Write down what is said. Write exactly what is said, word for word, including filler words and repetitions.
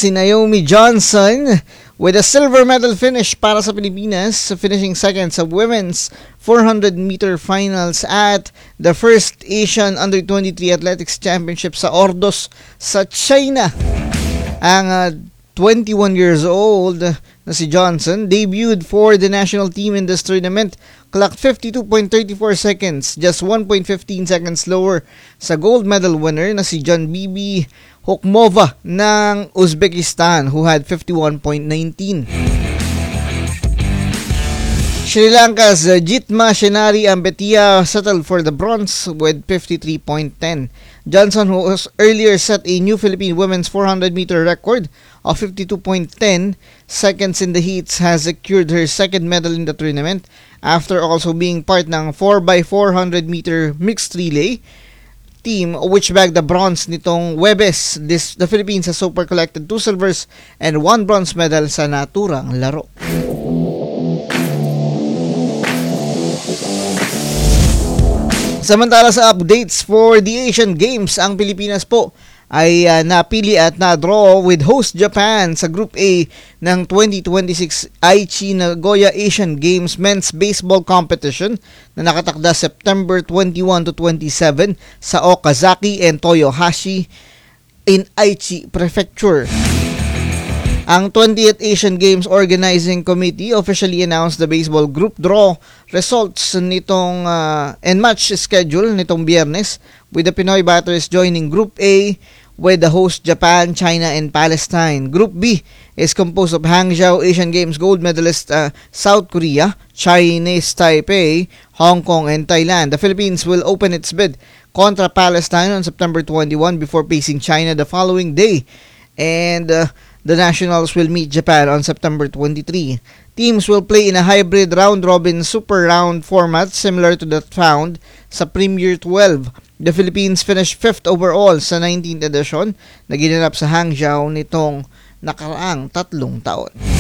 si Naomi Johnson with a silver medal finish para sa Pilipinas, finishing second sa women's four hundred meter finals at the first Asian under twenty-three Athletics Championship sa Ordos sa China. Ang uh, twenty-one years old na si Johnson debuted for the national team in this tournament, clocked fifty-two point three four seconds, just one point one five seconds lower sa gold medal winner na si John Bibi Hokmova ng Uzbekistan, who had fifty-one point one nine. Sri Lanka's uh, Jitma Shenari Ambetia settled for the bronze with fifty-three point one zero. Johnson, who was earlier set a new Philippine women's four hundred meter record of fifty-two point one zero seconds in the heats, has secured her second medal in the tournament after also being part ng four by four hundred meter mixed relay team, which bagged the bronze nitong Webes. This, the Philippines has so far collected two silvers and one bronze medal sa naturang laro. Samantala sa updates for the Asian Games, ang Pilipinas po ay uh, napili at na-draw with host Japan sa Group A ng twenty twenty-six Aichi Nagoya Asian Games Men's Baseball Competition na nakatakda September twenty-one to twenty-seven sa Okazaki and Toyohashi in Aichi Prefecture. Ang twentieth Asian Games Organizing Committee officially announced the baseball group draw results nitong uh, and match schedule nitong Biyernes, with the Pinoy batters joining Group A with the host Japan, China, and Palestine. Group B is composed of Hangzhou Asian Games gold medalist uh, South Korea, Chinese Taipei, Hong Kong, and Thailand. The Philippines will open its bid contra Palestine on September twenty-first before facing China the following day, and uh, the Nationals will meet Japan on September twenty-third. Teams will play in a hybrid round-robin super round format similar to that found sa Premier twelve. The Philippines finished fifth overall sa nineteenth edition na ginanap sa Hangzhou nitong nakaraang tatlong taon.